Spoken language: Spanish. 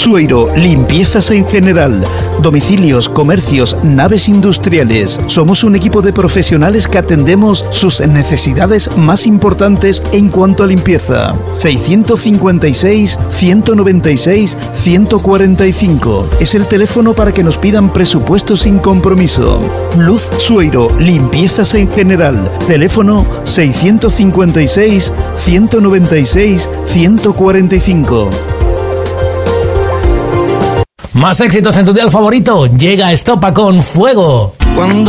Sueiro, limpiezas en general. Domicilios, comercios, naves industriales. Somos un equipo de profesionales que atendemos sus necesidades más importantes en cuanto a limpieza. 656-196-145 es el teléfono para que nos pidan presupuestos sin compromiso. Luz Sueiro, limpiezas en general. Teléfono 656-196-145. Más éxitos en tu dial favorito. Llega Estopa con Fuego.